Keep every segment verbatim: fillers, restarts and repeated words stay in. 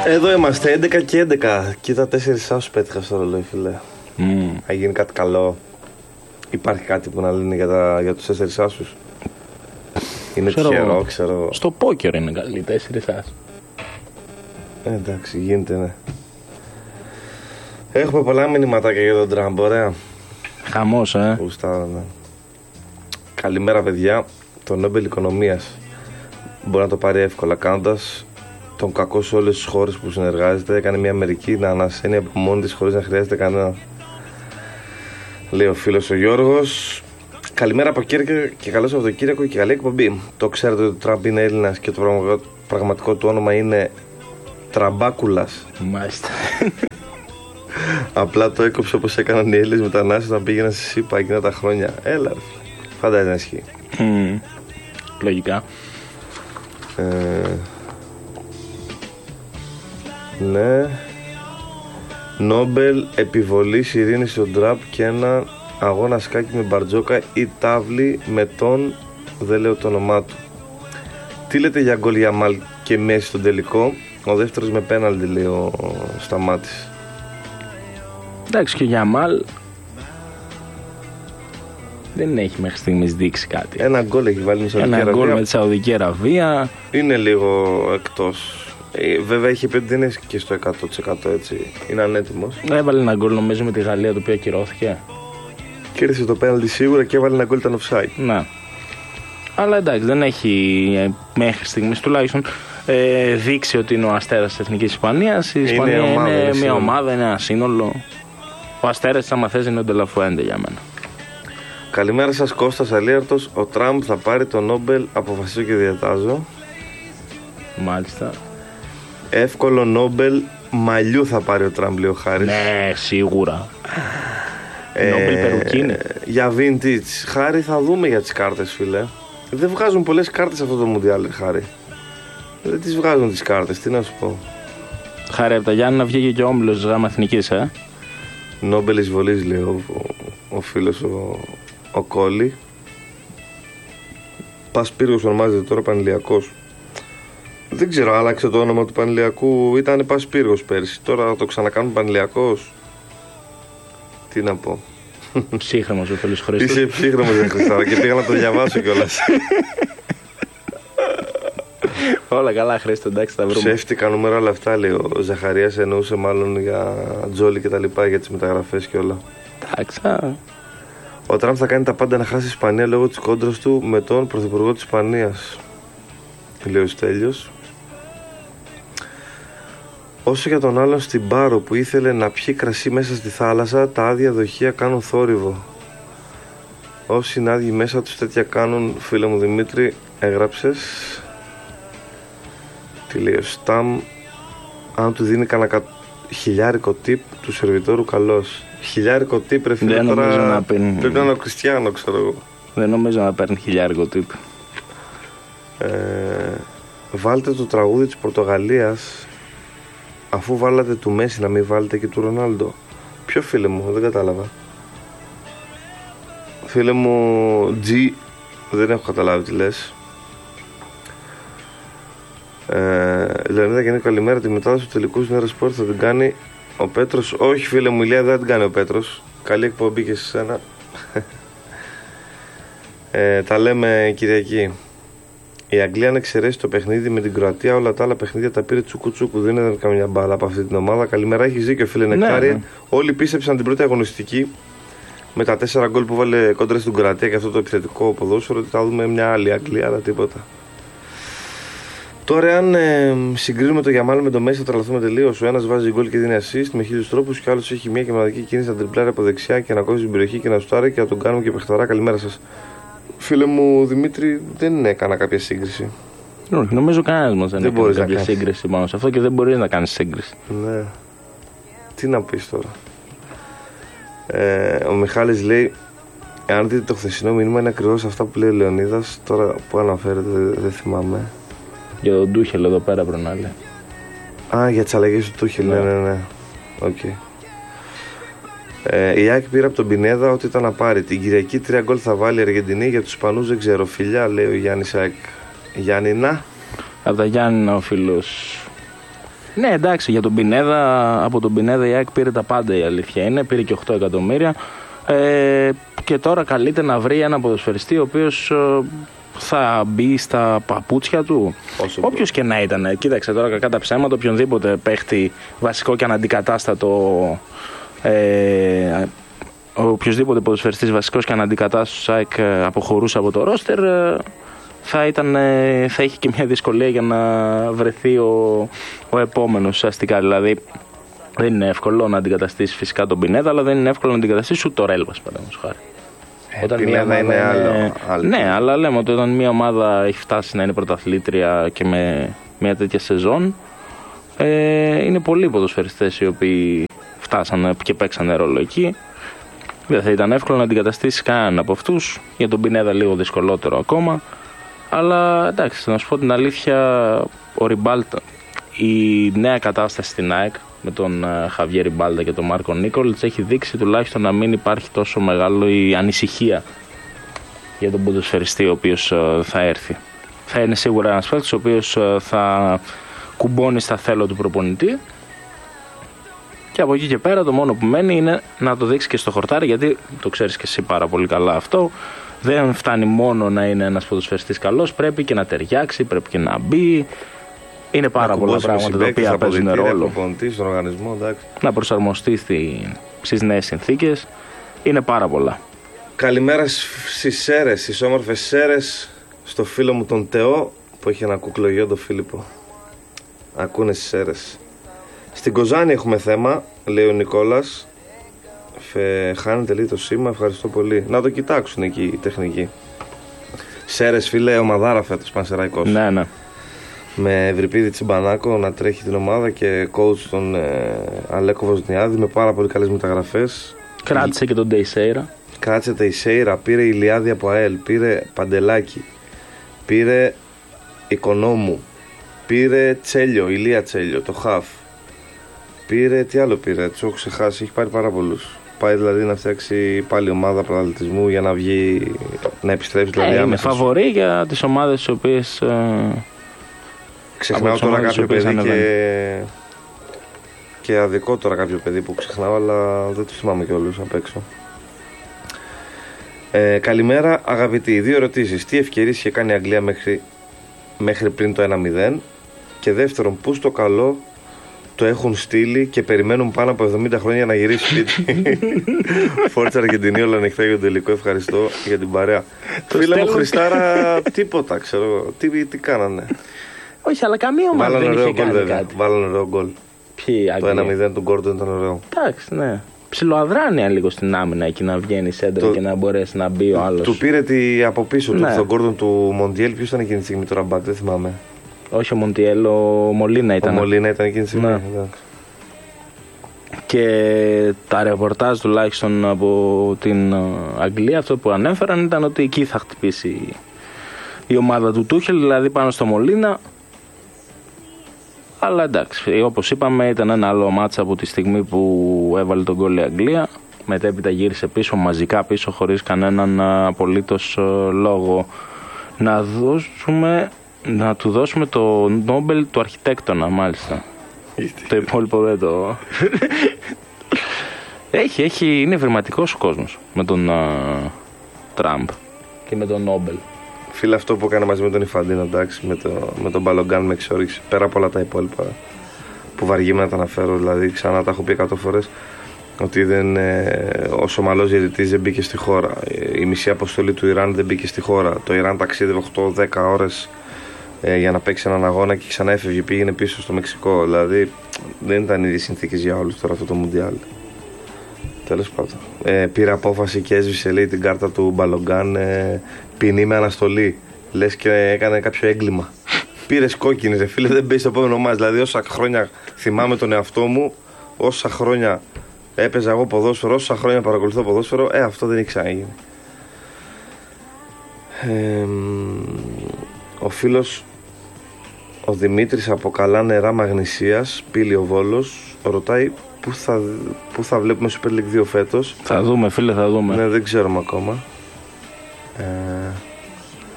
Εδώ είμαστε, έντεκα και έντεκα. Κοίτα, τέσσερις άσους πέτυχα στο ρολόι, φίλε. Mm. Θα γίνει κάτι καλό. Υπάρχει κάτι που να λένε για, τα, για τους τέσσερις άσους? Είναι ξέρω, τυχερό, ξέρω. Στο πόκερ είναι καλή, τέσσερις άσους. Ε, εντάξει, γίνεται, ναι. Έχουμε πολλά μηνυματάκια για τον Τραμπ, ωραία. Χαμός, ε. Ουστά, ναι. Καλημέρα, παιδιά. Το Νόμπελ Οικονομίας μπορεί να το πάρει εύκολα, κάνοντας τον κακό σε όλες τις χώρες που συνεργάζεται. Έκανε μια Αμερική να ανασένει από μόνη της χωρίς να χρειάζεται κανένα. Λέει ο φίλος ο Γιώργος. Καλημέρα από Κέρκυρα και καλό Σαββατοκύριακο και καλή εκπομπή. Το ξέρετε ότι ο Τραμπ είναι Έλληνας και το πραγματικό του όνομα είναι Τραμπάκουλας? Μάλιστα. Απλά το έκοψε όπως έκαναν οι Έλληνες μετανάστες να πήγαιναν στη ΣΥΠΑ εκείνα τα χρόνια. Έλα, ρε. Φαντάζεσαι να ισχύει. Mm. Λογικά. Ε, ναι. Νόμπελ επιβολής ειρήνης στον Τραμπ και ένα αγώνα σκάκι με Μπαρτζόκα ή τάβλη με τον, δεν λέω το όνομά του. Τι λέτε για γκολ Γιαμάλ και Μέση στον τελικό? Ο δεύτερος με πέναλτι, λέει ο Σταμάτης. Εντάξει, και ο Γιαμάλ δεν έχει μέχρι στιγμής δείξει κάτι. Ένα γκολ έχει βάλει με τη Σαουδική Αραβία. Ένα γκολ με τη Σαουδική Αραβία. Είναι λίγο εκτός. Ε, βέβαια είχε πει ότι δεν είναι και στο εκατό τοις εκατό, έτσι. Είναι ανέτοιμος. Έβαλε ένα γκολ νομίζω με τη Γαλλία, το οποίο ακυρώθηκε. Κέρδισε το πέναλτι σίγουρα και έβαλε ένα γκολ, ήταν offside. Να. Αλλά εντάξει, δεν έχει μέχρι στιγμής τουλάχιστον ε, δείξει ότι είναι ο Αστέρας της Εθνικής Ισπανίας. Η Ισπανία είναι, ομάδα, είναι, είναι μια ομάδα, είναι ένα σύνολο. Ο Αστέρας της Αμαθές είναι ο Ντελαφουέντε για μένα. Καλημέρα σας, Κώστας Αλίαρτος. Ο Τραμπ θα πάρει το Νόμπελ, αποφασίζω και διατάζω. Μάλιστα. Εύκολο Νόμπελ μαλλιού θα πάρει ο Τραμπ, λέει ο Χάρης. Ναι, σίγουρα. ε, Νόμπελ περουκίνη. Για vintage. Χάρη, θα δούμε για τις κάρτες, φίλε. Δεν βγάζουν πολλές κάρτες αυτό το Μουντιάλ, Χάρη. Δεν τις βγάζουν τις κάρτες, τι να σου πω. Χάρη, από τα Γιάννενα βγήκε και ο όμιλος της γάμα εθνικής, ε. Νόμπελ εισβολής, λέει ο, ο, ο φίλος ο, ο Κόλλη. Πας Πύργος ονομάζεται τώρα Πανηλιακός. Δεν ξέρω, άλλαξε το όνομα του Πανηλιακού. Ήταν Πας Πύργος πέρσι. Τώρα θα το ξανακάνουν Πανηλιακός. Τι να πω. Ψύχρεμος ο φίλος Χρήστος. Είσαι ψύχρεμος, δεν Χριστάρα, και πήγα να το διαβάσω κιόλας. Όλα καλά, Χρήστο, εντάξει, θα βρούμε. Ψεύτικα νούμερα, όλα αυτά, λέει ο Ζαχαρίας. Εννοούσε μάλλον για Τζόλι και τα λοιπά, για τις μεταγραφές και όλα. Εντάξει. Ο Τραμπ θα κάνει τα πάντα να χάσει η Ισπανία λόγω της κόντρας του με τον πρωθυπουργό της Ισπανίας, λέει ο Στέλιος. Όσο για τον άλλον στην Πάρο που ήθελε να πιει κρασί μέσα στη θάλασσα, τα άδεια δοχεία κάνουν θόρυβο. Όσοι είναι άδειοι μέσα τους τέτοια κάνουν, φίλε μου Δημήτρη, έγραψες. Τι λέει ο Σταμ? Αν του δίνει κανένα κα... χιλιάρικο τύπ του σερβιτόρου, καλός. Χιλιάρικο τύπ, ρε φίλε, τώρα να παίρνει... πρέπει να είναι ο Κριστιάνο, ξέρω εγώ. Δεν νομίζω να παίρνει χιλιάρικο τύπ. Ε, βάλτε το τραγούδι της Πορτογαλίας. Αφού βάλατε του Μέση, να μην βάλετε και του Ρονάλντο. Ποιο, φίλε μου, δεν κατάλαβα. Φίλε μου G, δεν έχω καταλάβει τι λες. ε, Λεωνίδα και Νίκο, καλημέρα. Τη μετάδοση του τελικού στην Eurosport θα την κάνει ο Πέτρος. Όχι, φίλε μου, Ηλία, δεν την κάνει ο Πέτρος. Καλή εκπομπή και σε σένα. ε, Τα λέμε Κυριακή. Η Αγγλία αν εξαιρέσει το παιχνίδι με την Κροατία, όλα τα άλλα παιχνίδια τα πήρε τσούκου τσούκου. Δεν ήταν καμιά μπάλα από αυτή την ομάδα. Καλημέρα, έχει δίκιο, φίλε Νεκτάρη. Ναι, ναι. Όλοι πίστεψαν την πρώτη αγωνιστική με τα τέσσερα γκολ που βάλε κόντρα στην Κροατία και αυτό το επιθετικό ποδόσφαιρο ότι θα δούμε μια άλλη Αγγλία, αλλά τίποτα. Τώρα, αν ε, συγκρίνουμε το Γιαμάλ με το Μέση, θα τρελαθούμε τελείως. Ο ένας βάζει γκολ και δίνει assist με χίλιους τρόπους και ο άλλος έχει μια και μοναδική κίνηση να τριπλάρει από δεξιά και να κόβει την περιοχή και να σουτάρει και να τον κάνουμε και παιχταρά. Καλημέρα σας. Φίλε μου Δημήτρη, δεν έκανα κάποια σύγκριση. Όχι, νομίζω κανένας μας δεν, δεν έκανε κάποια σύγκριση πάνω σε αυτό και δεν μπορεί να κάνει σύγκριση. Ναι. Τι να πεις τώρα. Ε, ο Μιχάλης λέει, εάν δείτε το χθεσινό μήνυμα, είναι ακριβώς αυτά που λέει ο Λεωνίδας. Τώρα που αναφέρεται, δεν δε θυμάμαι. Για τον Τούχελ εδώ πέρα προνάλλε. Α, για τις αλλαγές του Τούχελ, ναι, ναι, ναι. Οκ. Okay. Ε, η Άκη πήρε από τον Πινέδα ότι ήταν να πάρει. Την Κυριακή τρία γκολ θα βάλει η Αργεντινή. Για τους Ισπανούς δεν ξέρω. Φιλιά, λέει ο Γιάννης Άκη. Γιάννη, να. Από τα Γιάννηνα ο φίλος Ναι, εντάξει, για τον Πινέδα, από τον Πινέδα η ΑΕΚ πήρε τα πάντα, η αλήθεια είναι. Πήρε και οκτώ εκατομμύρια. Ε, και τώρα καλείται να βρει ένα ποδοσφαιριστή ο οποίος ε, θα μπει στα παπούτσια του. Όποιος και να ήταν. Κοίταξε τώρα, κακά τα ψέματα, οποιονδήποτε παίχτη βασικό και αναντικατάστατο. Ε, οποιοσδήποτε ποδοσφαιριστής βασικός και αναντικατάστατος ΑΕΚ αποχωρούσε από το ρόστερ, θα, ήταν, θα είχε και μια δυσκολία για να βρεθεί ο, ο επόμενος ουσιαστικά. Δηλαδή δεν είναι εύκολο να αντικαταστήσει φυσικά τον Πινέδα, αλλά δεν είναι εύκολο να αντικαταστήσει ούτε το Ρέλβας, παραδείγματος χάρη. Ε, όταν μια ομάδα είναι άλλο, άλλο. Ναι, αλλά λέμε ότι όταν μια ομάδα έχει φτάσει να είναι πρωταθλήτρια και με μια τέτοια σεζόν, ε, είναι πολλοί ποδοσφαιριστές οι οποίοι φτάσανε και παίξανε ρόλο εκεί. Δεν θα ήταν εύκολο να αντικαταστήσει κανέναν από αυτούς. Για τον Πινέδα λίγο δυσκολότερο ακόμα. Αλλά εντάξει, να σου πω την αλήθεια, ο Ριμπάλτα, η νέα κατάσταση στην ΑΕΚ με τον Χαβιέ Ριμπάλτα και τον Μάρκο Νίκολτς έχει δείξει τουλάχιστον να μην υπάρχει τόσο μεγάλο η ανησυχία για τον ποδοσφαιριστή ο οποίος θα έρθει. Θα είναι σίγουρα ένας παίκτης ο οποίος θα κουμπώνει στα θέλω του προπονητή. Και από εκεί και πέρα το μόνο που μένει είναι να το δείξει και στο χορτάρι, γιατί το ξέρεις και εσύ πάρα πολύ καλά αυτό. Δεν φτάνει μόνο να είναι ένας ποδοσφαιριστής καλός, πρέπει και να ταιριάξει, πρέπει και να μπει. Είναι πάρα πολλά πράγματα τα οποία παίζουν ρόλο. Στον οργανισμό, να προσαρμοστεί στις νέες συνθήκες. Είναι πάρα πολλά. Καλημέρα στις Σέρρες, στις όμορφες Σέρρες, στο φίλο μου τον Τεό που έχει ένα κουκλογιό, τον Φίλιππο. Ακούνε στις Σέρρες. Στην Κοζάνη έχουμε θέμα, λέει ο Νικόλας. Φε, χάνετε λίγο το σήμα, ευχαριστώ πολύ. Να το κοιτάξουν εκεί οι τεχνικοί. Σέρες, φίλε, ομαδάρα φέτος, Πανσεραϊκός. Ναι, ναι. Με Ευρυπίδη Τσιμπανάκο να τρέχει την ομάδα και coach τον ε, Αλέκο Βοσνιάδη με πάρα πολύ καλές μεταγραφές. Κράτησε και τον Τεϊσέιρα. Κράτησε Τεϊσέιρα, πήρε Ηλιάδη από ΑΕΛ, πήρε Παντελάκη, πήρε Οικονόμου, πήρε Τσέλιο, Ηλία Τσέλιο, το Χαφ. Πήρε, τι άλλο πήρε, του έχω ξεχάσει, έχει πάρει πάρα πολλούς. Πάει δηλαδή να φτιάξει πάλι ομάδα πρωταθλητισμού για να βγει, να επιστρέψει δηλαδή. Ε, είναι φαβορί για τις ομάδες τις οποίες. Ε, ξεχνάω τώρα κάποιο παιδί και, και αδικό τώρα κάποιο παιδί που ξεχνάω, αλλά δεν το θυμάμαι κιόλας απ' έξω. Ε, καλημέρα αγαπητοί, δύο ερωτήσεις. Τι ευκαιρίες είχε κάνει η Αγγλία μέχρι, μέχρι πριν το ένα μηδέν, και δεύτερον, πού στο καλό το έχουν στείλει και περιμένουν πάνω από εβδομήντα χρόνια να γυρίσει σπίτι. Φόρτσα Αργεντινή, όλα ανοιχτά για τον τελικό. Ευχαριστώ για την παρέα. Φίλε μου Χριστάρα, τίποτα ξέρω. Τι, τι κάνανε. Όχι, αλλά καμία ομάδα δεν είχε κάνει βέβαια. κάτι. Βάλανε ωραίο γκολ. Το ένα μηδέν του Γκόρντον ήταν ωραίο. Εντάξει, ναι. Ψιλοαδράνεια λίγο στην άμυνα εκεί να βγαίνει σέντρα το... και να μπορέσει να μπει ο άλλος. Του πήρε τη από πίσω ναι. του τον Γκόρντον του Μοντιέλ. Ποιος ήταν εκείνη τη στιγμή τώρα μπακ, δεν θυμάμαι. Όχι ο Μοντιέλ, ο Μολίνα ήταν. Ο Μολίνα ήταν εκείνη τη στιγμή. Ναι. Και τα ρεπορτάζ τουλάχιστον από την Αγγλία, αυτό που ανέφεραν ήταν ότι εκεί θα χτυπήσει η ομάδα του Τούχελ, δηλαδή πάνω στο Μολίνα. Αλλά εντάξει, όπως είπαμε, ήταν ένα άλλο μάτσα από τη στιγμή που έβαλε τον γκολ η Αγγλία. Μετέπειτα γύρισε πίσω, μαζικά πίσω, χωρίς κανέναν απολύτως λόγο. Να δώσουμε, να του δώσουμε το Νόμπελ του αρχιτέκτονα, μάλιστα. Το υπόλοιπο δεν το... έχει, έχει, είναι ευρηματικός ο κόσμος με τον uh, Τραμπ και με τον Νόμπελ. Φίλε, αυτό που έκανε μαζί με τον Ιφαντίνο, εντάξει, με, το, με τον Μπαλογκάν με εξόριξη, πέρα από όλα τα υπόλοιπα που βαριέμαι να τα αναφέρω, δηλαδή ξανά τα έχω πει εκατό φορές, ότι δεν, ε, ο Σομαλός διαιτητής δεν μπήκε στη χώρα, η μισή αποστολή του Ιράν δεν μπήκε στη χώρα, το Ιράν ταξίδευε οκτώ δέκα ώρες ε, για να παίξει έναν αγώνα και ξανά έφευγε, πήγαινε πίσω στο Μεξικό, δηλαδή δεν ήταν οι συνθήκες για όλους τώρα αυτό το Μουντιάλ. Τέλος πάντων. Ε, πήρε απόφαση και έσβησε, λέει, την κάρτα του Μπαλογκάν, ε, ποινή με αναστολή. Λες και έκανε κάποιο έγκλημα. Πήρε κόκκινη, ρε φίλε, δεν παίζει στο επόμενο μας. Δηλαδή, όσα χρόνια θυμάμαι τον εαυτό μου, όσα χρόνια έπαιζα εγώ ποδόσφαιρο, όσα χρόνια παρακολουθώ ποδόσφαιρο, ε, αυτό δεν έχει ξαναγίνει. Ε, ο φίλος ο Δημήτρης από Καλά Νερά Μαγνησίας, Πύλιο Βόλος, ρωτάει πού θα, πού θα βλέπουμε Super League δύο φέτος. Θα δούμε, φίλε, θα δούμε. Ναι, δεν ξέρουμε ακόμα. Ε,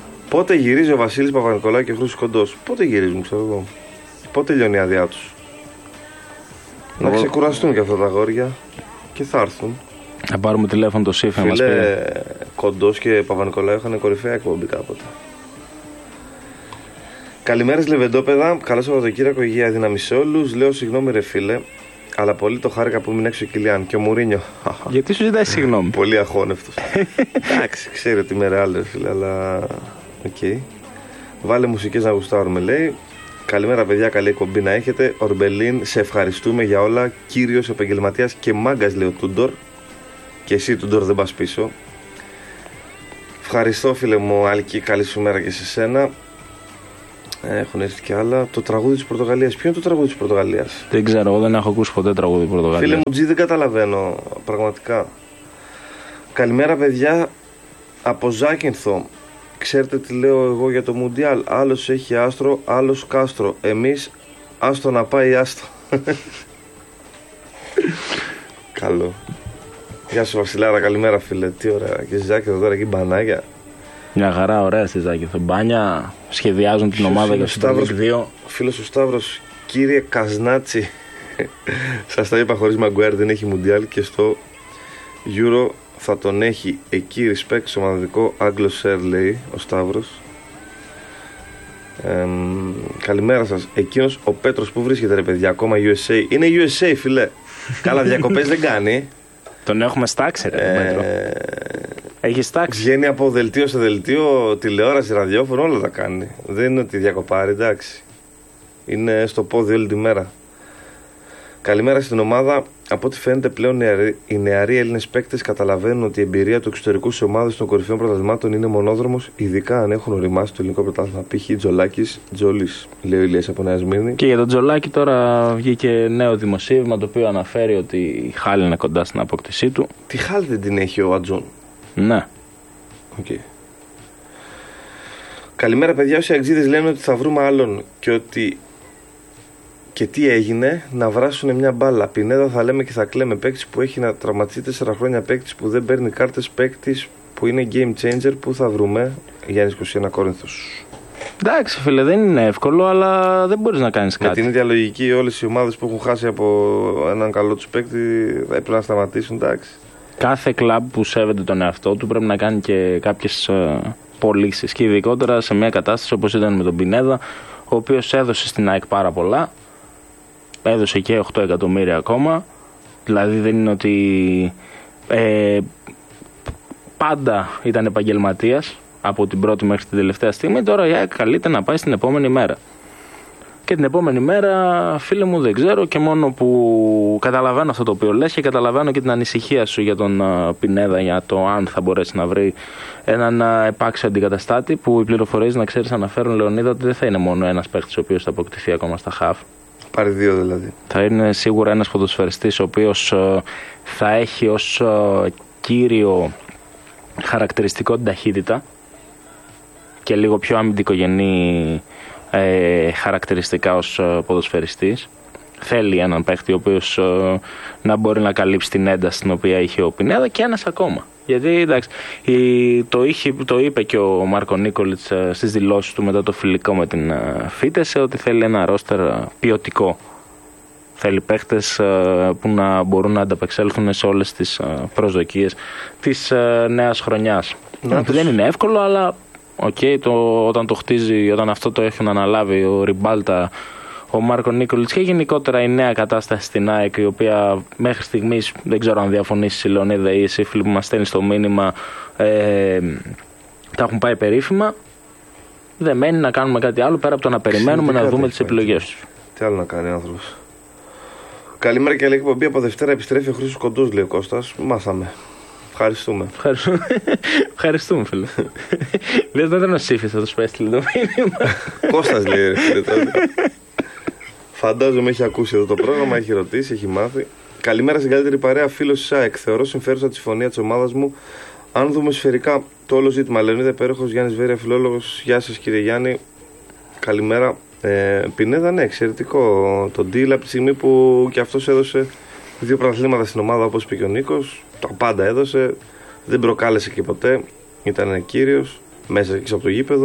πότε γυρίζει ο Βασίλης Παπα-Νικολάου και ο Χρήστος Κοντός. Πότε γυρίζουν, ξέρω εγώ. Πότε τελειώνει η άδειά τους. Να ξεκουραστούν και αυτά τα αγόρια και θα έρθουν. Θα πάρουμε τηλέφωνο το Σύφη να μας πει. Κοντός και Παπα-Νικολάου είχαν κορυφαία εκπομπή κάποτε. Καλημέρα Λεβεντόπεδα, καλό Σαββατοκύριακο, υγεία, δύναμη σε όλους. Λέω συγγνώμη ρε φίλε, αλλά πολύ το χάρηκα που ήμουν έξω ο Κιλιάν και ο Μουρίνιο. Γιατί σου ζητάει συγγνώμη? Πολύ αχώνευτος. Εντάξει, ξέρει ότι είμαι ρεάλ ρε φίλε, αλλά οκ. Okay. Βάλε μουσικές να γουστάρουμε, λέει. Καλημέρα παιδιά, καλή εκπομπή να έχετε. Ορμπελίν, σε ευχαριστούμε για όλα. Κύριος επαγγελματίας και μάγκας, λέει ο Τούντορ. Και εσύ Τούντορ δεν πας πίσω. Ευχαριστώ φίλε μου Άλκη, καλή σου μέρα και σε σένα. Έχουν έρθει και άλλα. Το τραγούδι της Πορτογαλίας. Ποιο είναι το τραγούδι της Πορτογαλίας? Δεν ξέρω, εγώ δεν έχω ακούσει ποτέ τραγούδι της Πορτογαλίας. Φίλε μου Τζι, δεν καταλαβαίνω πραγματικά. Καλημέρα παιδιά από Ζάκυνθο. Ξέρετε τι λέω εγώ για το Μουντιάλ? Άλλος έχει άστρο, άλλος κάστρο. Εμείς άστο να πάει άστο. Καλό. Γεια σου Βασιλάρα, καλημέρα φίλε. Τι ωραία. Και στη Ζάκυνθο τώρα εκεί μπανάκια. Μια χαρά, ωραία στη Ζάκυνθο. Μπάνια, σχεδιάζουν την ομάδα για το δύο. Φίλος ο Σταύρος, κύριε Κασνάτσι. Σας τα είπα, χωρίς Μαγκουέρ δεν έχει Μουντιάλ και στο Euro θα τον έχει. Εκεί respect στο μοναδικό Anglo Share, λέει ο Σταύρος. Ε, καλημέρα σας. Εκείνος ο Πέτρος που βρίσκεται ρε παιδιά? Ακόμα γιου ες έι. Είναι γιου ες έι φίλε. Καλά διακοπές δεν κάνει. Τον έχουμε στάξει ρε τον Πέτρο. Έχει στάξει. Βγαίνει από δελτίο σε δελτίο, τηλεόραση, ραδιόφωνο, όλα τα κάνει. Δεν είναι ότι διακοπάρει, εντάξει. Είναι στο πόδι όλη τη μέρα. Καλημέρα στην ομάδα. Από ό,τι φαίνεται πλέον νεαροί, οι νεαροί Έλληνες παίκτες καταλαβαίνουν ότι η εμπειρία του εξωτερικού σε ομάδες των κορυφαίων πρωταθλημάτων είναι μονόδρομος, ειδικά αν έχουν οριμάσει το ελληνικό πρωτάθλημα. Π.χ. Τζολάκης, Τζόλης, λέει ο Ηλίας από Νέα Σμύρνη. Και για τον Τζολάκη τώρα βγήκε νέο δημοσίευμα το οποίο αναφέρει ότι η Χάλ είναι κοντά στην απόκτησή του. Τη Χάλ δεν την έχει ο Ατζόν? Ναι. Okay. Καλημέρα παιδιά, όσοι αξίδες λένε ότι θα βρούμε άλλον και ότι και τι έγινε, να βράσουν μια μπάλα. Πινέδα θα λέμε και θα κλαίμε. Παίκτης που έχει να τραυματιστεί τέσσερα χρόνια, παίκτης που δεν παίρνει κάρτες, παίκτης που είναι game changer. Πού θα βρούμε? Γιάννης είκοσι ένα Κόρινθος. Εντάξει φίλε, δεν είναι εύκολο, αλλά δεν μπορείς να κάνεις κάτι. Με την ίδια λογική όλες οι ομάδες που έχουν χάσει από έναν καλό τους παίκτη θα έπρεπε να σταματήσουν, εντάξει. Κάθε κλαμπ που σέβεται τον εαυτό του πρέπει να κάνει και κάποιες uh, πωλήσεις. Και ειδικότερα σε μια κατάσταση όπως ήταν με τον Πινέδα, ο οποίος έδωσε στην ΑΕΚ πάρα πολλά. Έδωσε και οκτώ εκατομμύρια ακόμα. Δηλαδή δεν είναι ότι ε, πάντα ήταν επαγγελματίας από την πρώτη μέχρι την τελευταία στιγμή. Τώρα η ΑΕΚ καλείται να πάει στην επόμενη μέρα. Και την επόμενη μέρα, φίλε μου, δεν ξέρω, και μόνο που καταλαβαίνω αυτό το οποίο λες και καταλαβαίνω και την ανησυχία σου για τον uh, Πινέδα, για το αν θα μπορέσει να βρει έναν uh, επάξιο αντικαταστάτη, που οι πληροφορίες, να ξέρεις, αναφέρουν, Λεωνίδα, ότι δεν θα είναι μόνο ένας παίκτης ο οποίος θα αποκτηθεί ακόμα στα χαφ. Πάρει δύο δηλαδή. Θα είναι σίγουρα ένας ποδοσφαιριστής ο οποίος uh, θα έχει ως uh, κύριο χαρακτηριστικό την ταχύτητα και λίγο πιο αμυντικογενή Ε, χαρακτηριστικά ως ε, ποδοσφαιριστής. Θέλει έναν παίχτη ο οποίος ε, να μπορεί να καλύψει την ένταση την οποία είχε ο Πινέδα, και ένας ακόμα. Γιατί εντάξει, η, το, είχε, το είπε και ο Μάρκο Νίκολιτς ε, στις δηλώσεις του μετά το φιλικό με την ε, Φίτεσε, ότι θέλει ένα ρόστερ ε, ποιοτικό. Θέλει παίχτες ε, που να μπορούν να ανταπεξέλθουν σε όλες τις ε, προσδοκίες της ε, νέας χρονιάς. Δεν είναι εύκολο, αλλά Okay, το, όταν το χτίζει, όταν αυτό το έχουν αναλάβει ο Ριμπάλτα, ο Μάρκο Νίκολιτς και γενικότερα η νέα κατάσταση στην ΑΕΚ, η οποία μέχρι στιγμής, δεν ξέρω αν διαφωνήσει η Λεωνίδα ή εσύ φίλοι που μας στέλνει το μήνυμα, ε, τα έχουν πάει περίφημα. Δεν μένει να κάνουμε κάτι άλλο πέρα από το να περιμένουμε να δούμε τις επιλογές τους. Τι άλλο να κάνει ο άνθρωπος. Καλημέρα και καλή εκπομπή. Από Δευτέρα επιστρέφει ο Χρήστος Κοντούς, λέει ο Κώστας. Μάθαμε. Ευχαριστούμε. Ευχαριστούμε, Ευχαριστούμε φίλε. Λες δεν ήταν ο Σύφης, θα τους πέσει το μήνυμα. Κώστας λέει ρε φίλε τότε. Φαντάζομαι έχει ακούσει εδώ το πρόγραμμα, έχει ρωτήσει, έχει μάθει. Καλημέρα στην καλύτερη παρέα, φίλος της ΑΕΚ. Θεωρώ συμφέρουσα τη συμφωνία της ομάδας μου. Αν δούμε σφαιρικά το όλο ζήτημα. Λεωνίδα Υπέροχος, Γιάννης Βέρεια, φιλόλογος. Γεια σας κύριε Γιάννη. Καλημέρα. Ε, Πινέδα, ναι, εξαιρετικό το deal από τη στιγμή που και αυτός έδωσε δύο πρωταθλήματα στην ομάδα, όπως είπε και ο Νίκος. Τα πάντα έδωσε, δεν προκάλεσε και ποτέ. Ήταν κύριος μέσα και από το γήπεδο.